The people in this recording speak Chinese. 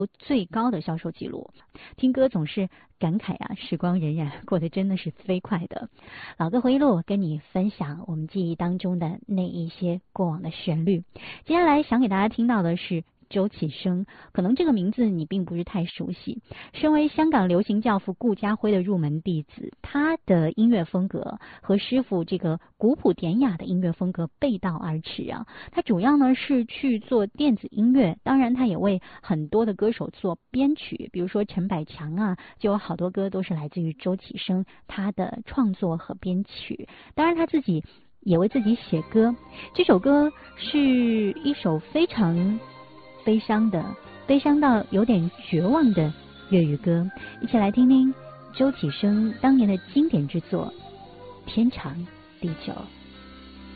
最高的销售记录。听歌总是感慨啊，时光荏苒，过得真的是飞快的。老歌回忆录跟你分享我们记忆当中的那一些过往的旋律。接下来想给大家听到的是周启生，可能这个名字你并不是太熟悉。身为香港流行教父顾嘉辉的入门弟子，他的音乐风格和师傅这个古朴典雅的音乐风格背道而驰啊。他主要呢是去做电子音乐，当然他也为很多的歌手做编曲，比如说陈百强啊，就有好多歌都是来自于周启生他的创作和编曲。当然他自己也为自己写歌，这首歌是一首非常悲伤到有点绝望的粤语歌，一起来听听周启生当年的经典之作《天长地久》。